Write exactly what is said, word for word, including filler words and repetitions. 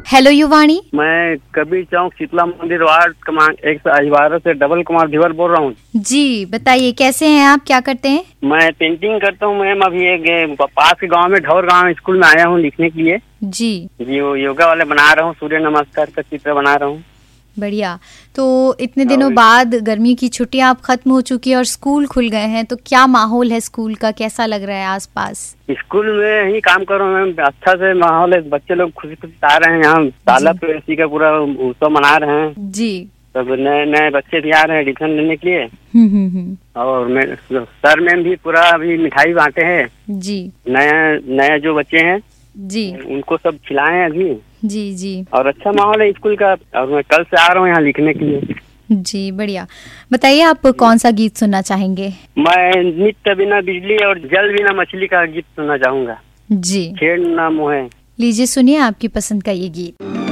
Hello युवाणी। मैं कबीर चौक शीतला मंदिर ward क्रमांक एक सौ अठारह से डबल कुमार धीवर बोल रहा हूँ। जी बताइए, कैसे हैं आप, क्या करते हैं? मैं पेंटिंग करता हूँ मैम। अभी एक पास के गांव में ढौर गांव स्कूल में आया हूँ लिखने के लिए। जी जी वो योगा वाले बना रहा हूँ, सूर्य नमस्कार का चित्र बना रहा हूँ। बढ़िया। तो इतने दिनों बाद गर्मी की छुट्टियां अब खत्म हो चुकी है और स्कूल खुल गए हैं, तो क्या माहौल है स्कूल का, कैसा लग रहा है आसपास? स्कूल में ही काम कर रहा हूँ मैम, अच्छा से माहौल है, बच्चे लोग खुशी खुशी आ रहे हैं। यहाँ तालाब पे इसी का पूरा उत्सव मना रहे हैं जी। सब नए नए बच्चे भी आ रहे हैं एडिशन लेने के लिए। हम्म हम्म हम्म। और मैं सर मैम भी पूरा अभी मिठाई बांटे हैं जी। नया नया जो बच्चे हैं जी उनको सब खिलाए हैं अभी। जी जी। और अच्छा माहौल है स्कूल का। और मैं कल से आ रहा हूँ यहाँ लिखने के लिए। जी बढ़िया। बताइए आप कौन सा गीत सुनना चाहेंगे? मैं नित्य बिना बिजली और जल बिना मछली का गीत सुनना चाहूंगा। जी। छेड़ ना मोहे। लीजिए सुनिए आपकी पसंद का ये गीत।